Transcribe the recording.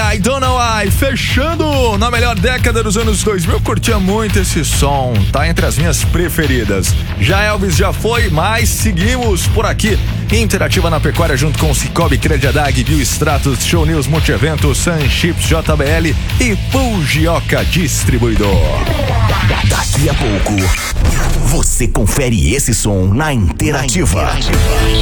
I Don't Know Why, fechando na melhor década dos anos 2000. Curtia muito esse som, tá entre as minhas preferidas. Já Elvis já foi, mas seguimos por aqui. Interativa na Pecuária junto com Cicobi, Crediadag, Biostratos, Show News, Multievento, Sun Chips, JBL e Fujioka Distribuidor. Daqui a pouco, você confere esse som na Interativa.